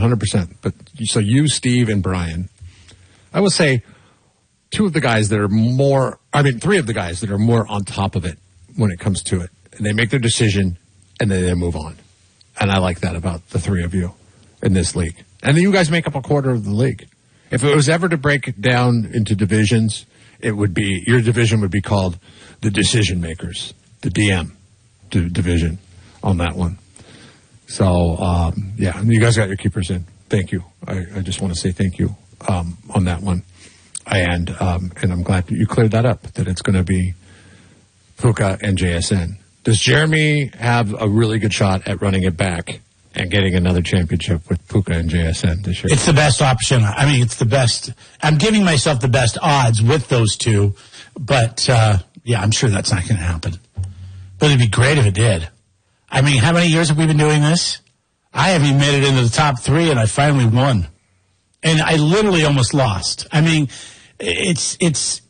100%. But so you, Steve, and Brian, I will say three of the guys that are more on top of it when it comes to it. And they make their decision, and then they move on. And I like that about the three of you in this league. And then you guys make up a quarter of the league. If it was ever to break it down into divisions, your division would be called the decision makers, the DM division on that one. So, you guys got your keepers in. Thank you. I just want to say thank you on that one. And I'm glad that you cleared that up, that it's going to be Puka and JSN. Does Jeremy have a really good shot at running it back and getting another championship with Puka and JSN this year? It's the best option. I mean, it's the best. I'm giving myself the best odds with those two. But, I'm sure that's not going to happen. But it'd be great if it did. I mean, how many years have we been doing this? I haven't even made it into the top 3, and I finally won. And I literally almost lost. I mean, it's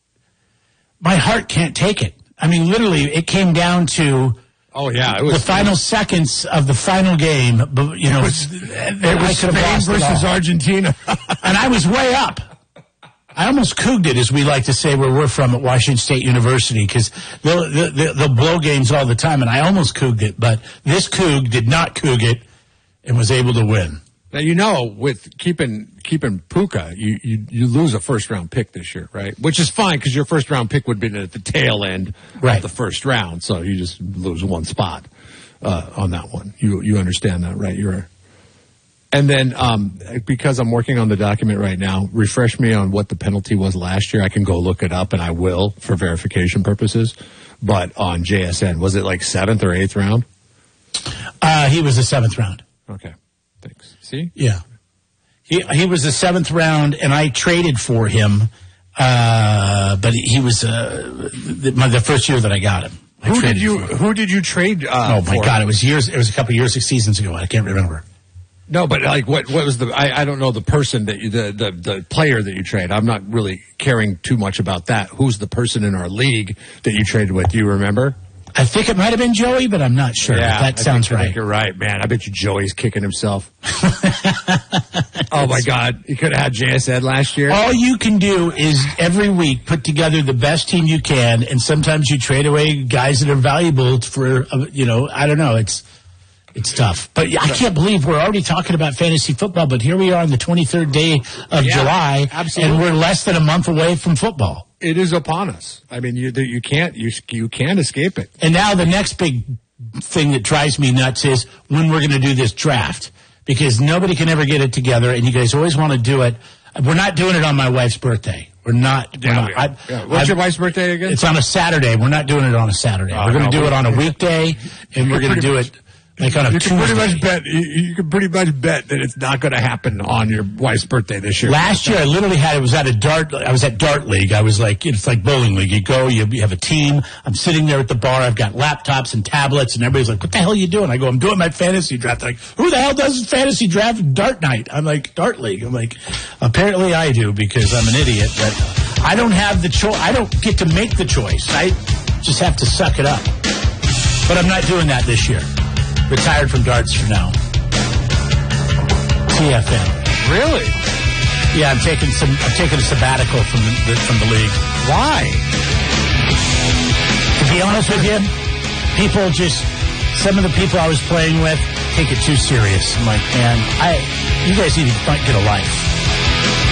my heart can't take it. I mean, literally, it came down to the final seconds of the final game. But it was Spain versus Argentina, and I was way up. I almost couged it, as we like to say where we're from at Washington State University, because they'll blow games all the time, and I almost couged it. But this coug did not coug it and was able to win. Now, with keeping Puka, you lose a first-round pick this year, right? Which is fine, because your first-round pick would have been at the tail end of the first round, so you just lose one spot on that one. You understand that, right? And then, because I'm working on the document right now, refresh me on what the penalty was last year. I can go look it up, and I will for verification purposes. But on JSN, was it like 7th or 8th round? He was the 7th round. Okay. Thanks. See? Yeah. He was the 7th round, and I traded for him, but he was the first year that I got him. Who did you trade oh, my God. It was a couple of seasons ago. I can't remember. No, but like what was I don't know the person that the player that you trade. I'm not really caring too much about that. Who's the person in our league that you traded with? Do you remember? I think it might have been Joey, but I'm not sure. Yeah, that sounds right. I think you're right, man. I bet you Joey's kicking himself. Oh, my God. You could have had JSN last year. All you can do is every week put together the best team you can, and sometimes you trade away guys that are valuable for, I don't know. It's tough. But I can't believe we're already talking about fantasy football, but here we are on the 23rd day of July, absolutely. And we're less than a month away from football. It is upon us. I mean, you can't escape it. And now the next big thing that drives me nuts is when we're going to do this draft, because nobody can ever get it together, and you guys always want to do it. We're not doing it on my wife's birthday. We're not. What's your wife's birthday again? It's on a Saturday. We're not doing it on a Saturday. We're going to do it on a weekday, and we're going to do it like on a Tuesday. You can pretty much bet that it's not going to happen on your wife's birthday this year. Last year, I literally I was at Dart League. I was like, it's like bowling league. You go, you have a team. I'm sitting there at the bar. I've got laptops and tablets, and everybody's like, what the hell are you doing? I go, I'm doing my fantasy draft. They're like, who the hell does fantasy draft Dart night? I'm like, Dart League. I'm like, apparently I do, because I'm an idiot, but I don't have the choice. I don't get to make the choice. I just have to suck it up. But I'm not doing that this year. Retired from darts for now. TFN. Really? Yeah, I'm taking a sabbatical from the league. Why? To be honest with you, some of the people I was playing with take it too serious. I'm like, man, you guys need to get a life.